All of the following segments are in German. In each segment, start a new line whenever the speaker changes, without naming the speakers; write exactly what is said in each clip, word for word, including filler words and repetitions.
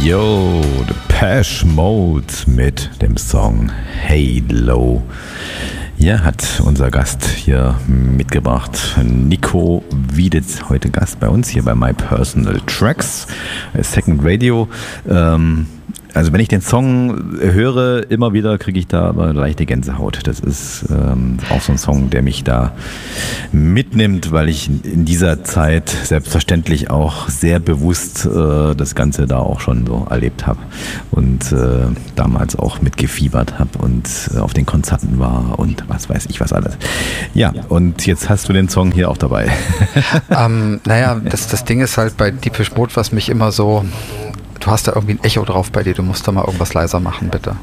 Yo, Depeche Mode mit dem Song Halo. Hier hat unser Gast hier mitgebracht, Nico Wieditz, heute Gast bei uns hier bei My Personal Tracks, Second Radio. Ähm, also wenn ich den Song höre, immer wieder kriege ich da aber leichte Gänsehaut. Das ist ähm, auch so ein Song, der mich da mitnimmt, weil ich in dieser Zeit selbstverständlich auch sehr bewusst äh, das Ganze da auch schon so erlebt habe und äh, damals auch mitgefiebert habe und äh, auf den Konzerten war und was weiß ich was alles. Ja, und jetzt hast du den Song hier auch dabei.
ähm, naja, das, das Ding ist halt bei Depeche Mode, was mich immer so... Du hast da irgendwie ein Echo drauf bei dir, du musst da mal irgendwas leiser machen, bitte.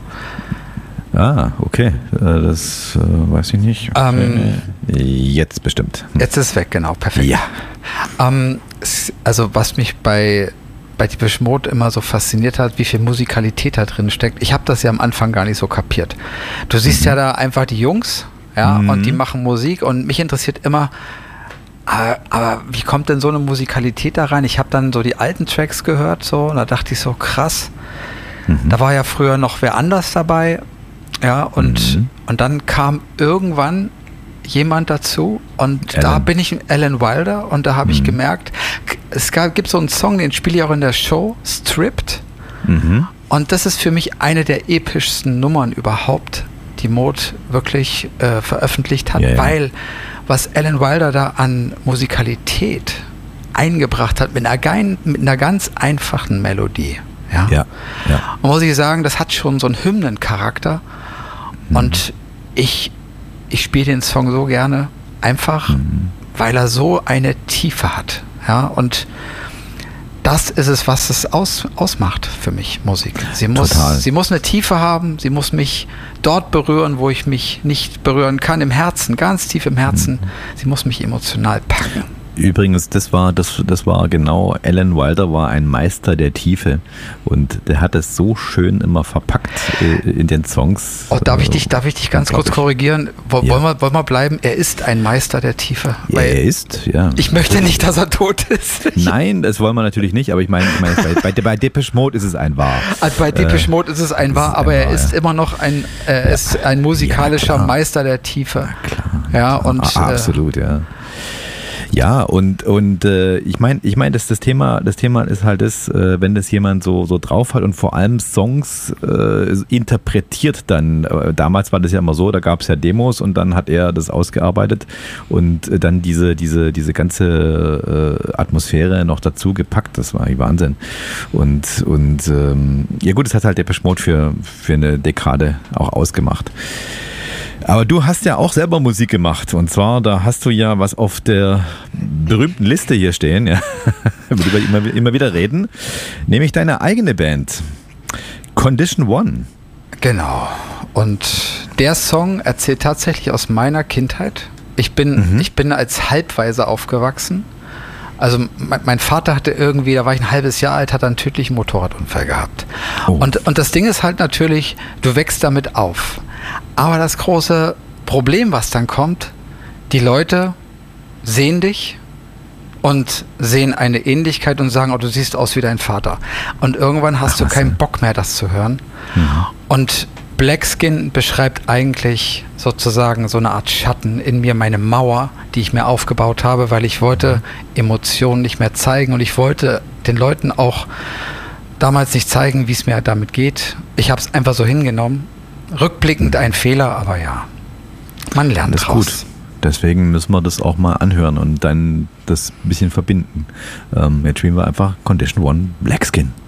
Ah, okay, das äh, weiß ich nicht.
Ähm,
jetzt bestimmt.
Jetzt ist es weg, genau, perfekt.
Ja.
Ähm, also was mich bei, bei Depeche Mode immer so fasziniert hat, wie viel Musikalität da drin steckt. Ich habe das ja am Anfang gar nicht so kapiert. Du siehst mhm. ja da einfach die Jungs, ja, mhm. und die machen Musik und mich interessiert immer, Aber, aber wie kommt denn so eine Musikalität da rein? Ich habe dann so die alten Tracks gehört, so, und da dachte ich so, krass, mhm. da war ja früher noch wer anders dabei, ja, und, mhm. und dann kam irgendwann jemand dazu und Alan. da bin ich Alan Wilder und da habe mhm. ich gemerkt, es gab, gibt so einen Song, den spiele ich auch in der Show, Stripped, mhm. und das ist für mich eine der epischsten Nummern überhaupt, die Mode wirklich äh, veröffentlicht hat, ja, ja. weil was Alan Wilder da an Musikalität eingebracht hat mit einer, gein, mit einer ganz einfachen Melodie. Ja?
Ja, ja.
Und muss ich sagen, das hat schon so einen Hymnencharakter. Mhm. Und ich, ich spiele den Song so gerne, einfach mhm. weil er so eine Tiefe hat. Ja? Und das ist es, was es aus, ausmacht für mich, Musik. Sie muss,
Total.
sie muss eine Tiefe haben, sie muss mich dort berühren, wo ich mich nicht berühren kann, im Herzen, ganz tief im Herzen. Mhm. Sie muss mich emotional packen.
Übrigens, das war, das, das war genau, Alan Wilder war ein Meister der Tiefe und der hat es so schön immer verpackt äh, in den Songs.
Oh, darf ich dich, darf ich dich ganz kurz korrigieren? Wollen,
ja.
wir, wollen wir bleiben? Er ist ein Meister der Tiefe.
Ja, er ist, ja.
Ich möchte nicht, dass er tot ist.
Nein, das wollen wir natürlich nicht, aber ich meine, ich meine bei, bei, bei Depeche Mode ist es ein Wahr.
Also bei Depeche Mode ist es ein Wahr, aber er ist ja. immer noch ein, äh, ja. ist ein musikalischer ja, Meister der Tiefe.
Ja, klar.
Ja, und,
ah, absolut,
äh,
ja. Ja, und, und äh, ich meine, ich mein, das, das, Thema, das Thema ist halt das, äh, wenn das jemand so, so drauf hat und vor allem Songs äh, interpretiert dann. Äh, damals war das ja immer so, da gab es ja Demos und dann hat er das ausgearbeitet und äh, dann diese, diese, diese ganze äh, Atmosphäre noch dazu gepackt. Das war Wahnsinn. Und, und ähm, ja gut, es hat halt Depeche Mode für, für eine Dekade auch ausgemacht. Aber du hast ja auch selber Musik gemacht und zwar, da hast du ja was auf der berühmten Liste hier stehen, ja, über die wir immer, immer wieder reden, nämlich deine eigene Band, Condition One.
Genau, und der Song erzählt tatsächlich aus meiner Kindheit. Ich bin, mhm. ich bin als Halbwaise aufgewachsen. Also mein, mein Vater hatte irgendwie, da war ich ein halbes Jahr alt, hat einen tödlichen Motorradunfall gehabt. Oh. Und, und das Ding ist halt natürlich, du wächst damit auf. Aber das große Problem, was dann kommt, die Leute sehen dich und sehen eine Ähnlichkeit und sagen, oh, du siehst aus wie dein Vater. Und irgendwann hast Ach, du keinen denn? Bock mehr, das zu hören. Mhm. Und Black Skin beschreibt eigentlich sozusagen so eine Art Schatten in mir, meine Mauer, die ich mir aufgebaut habe, weil ich wollte Emotionen nicht mehr zeigen und ich wollte den Leuten auch damals nicht zeigen, wie es mir damit geht. Ich habe es einfach so hingenommen. Rückblickend ein Fehler, aber ja, man lernt
das ist
draus.
Gut. Deswegen müssen wir das auch mal anhören und dann das ein bisschen verbinden. Ähm, jetzt spielen wir einfach Condition One Black Skin.